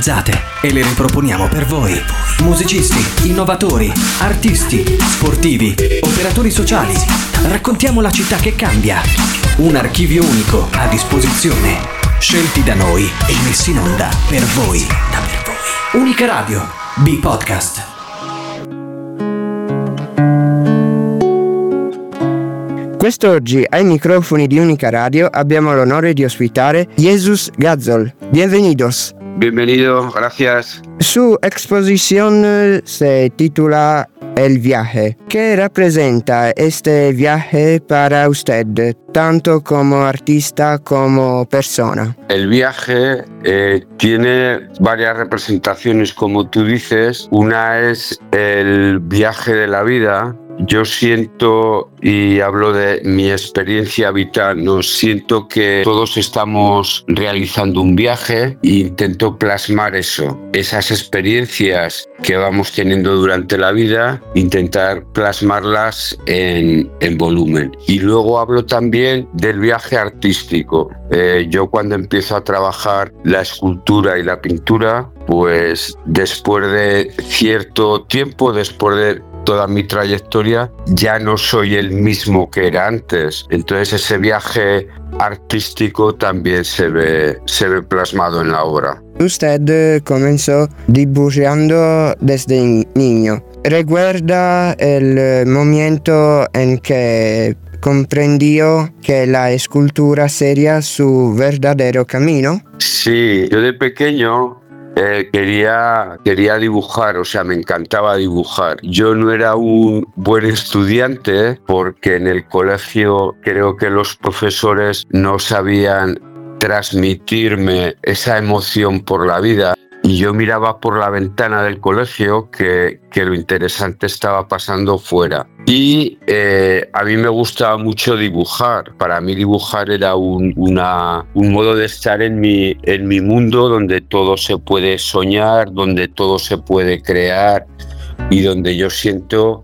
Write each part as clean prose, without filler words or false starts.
E le riproponiamo per voi. Musicisti, innovatori, artisti, sportivi, operatori sociali. Raccontiamo la città che cambia. Un archivio unico a disposizione, scelti da noi e messi in onda per voi. Unica Radio, B-Podcast. Quest'oggi ai microfoni di Unica Radio abbiamo l'onore di ospitare Jesús Gatzol. Bienvenidos. Bienvenido, gracias. Su exposición se titula El viaje. ¿Qué representa este viaje para usted, tanto como artista como persona? El viaje tiene varias representaciones, como tú dices. Una es el viaje de la vida. Yo siento, y hablo de mi experiencia vital, ¿no? Siento que todos estamos realizando un viaje e intento plasmar eso, esas experiencias que vamos teniendo durante la vida, intentar plasmarlas en volumen. Y luego hablo también del viaje artístico. Yo cuando empiezo a trabajar la escultura y la pintura, pues después de cierto tiempo, después de toda mi trayectoria, ya no soy el mismo que era antes. Entonces ese viaje artístico también se ve plasmado en la obra. Usted comenzó dibujando desde niño. ¿Recuerda el momento en que comprendió que la escultura sería su verdadero camino? Sí, yo de pequeño quería dibujar, o sea, me encantaba dibujar. Yo no era un buen estudiante porque en el colegio creo que los profesores no sabían transmitirme esa emoción por la vida. Y yo miraba por la ventana del colegio que lo interesante estaba pasando fuera. Y a mí me gustaba mucho dibujar. Para mí dibujar era un modo de estar en mi mundo donde todo se puede soñar, donde todo se puede crear y donde yo siento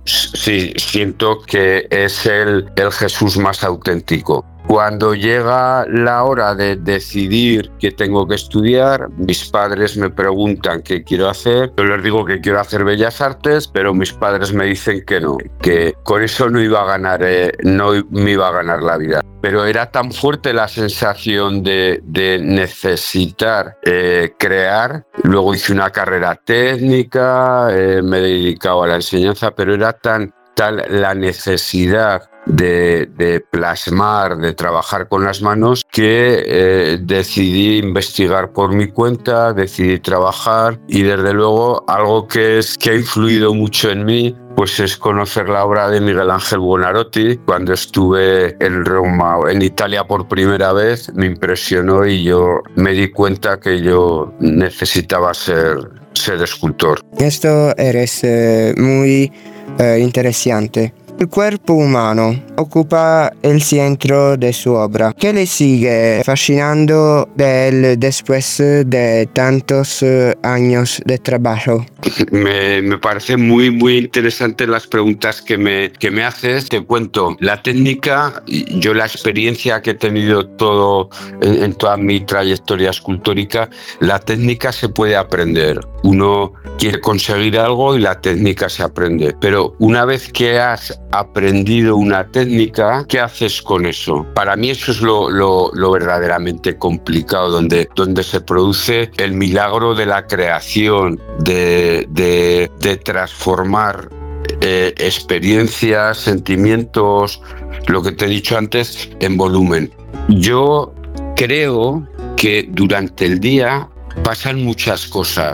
que es el Jesús más auténtico. Cuando llega la hora de decidir qué tengo que estudiar, mis padres me preguntan qué quiero hacer. Yo les digo que quiero hacer Bellas Artes, pero mis padres me dicen que no, que con eso no me iba a ganar la vida. Pero era tan fuerte la sensación de necesitar crear. Luego hice una carrera técnica, me he dedicado a la enseñanza, pero era tal la necesidad de plasmar, de trabajar con las manos, que decidí investigar por mi cuenta, decidí trabajar, y desde luego algo que ha influido mucho en mí pues es conocer la obra de Miguel Ángel Buonarroti. Cuando estuve en Roma, en Italia por primera vez, me impresionó y yo me di cuenta que yo necesitaba ser escultor. Esto eres muy interesante. El cuerpo humano ocupa el centro de su obra. ¿Qué le sigue fascinando de él después de tantos años de trabajo? Me parece muy, muy interesante las preguntas que me haces. Te cuento, la técnica, yo la experiencia que he tenido en toda mi trayectoria escultórica, la técnica se puede aprender. Uno quiere conseguir algo y la técnica se aprende. Pero una vez que has aprendido una técnica, ¿qué haces con eso? Para mí eso es lo verdaderamente complicado, donde se produce el milagro de la creación, de transformar experiencias, sentimientos, lo que te he dicho antes, en volumen. Yo creo que durante el día nos pasan muchas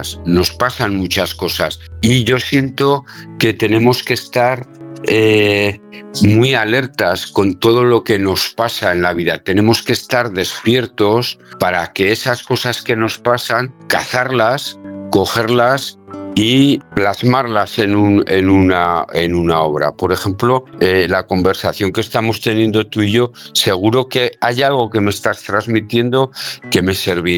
cosas y yo siento que tenemos que estar muy alertas con todo lo que nos pasa en la vida. Tenemos que estar despiertos para que esas cosas que nos pasan, cazarlas, cogerlas y plasmarlas en una obra. Por ejemplo, la conversación que estamos teniendo tú y yo, seguro que hay algo que me estás transmitiendo que me serviría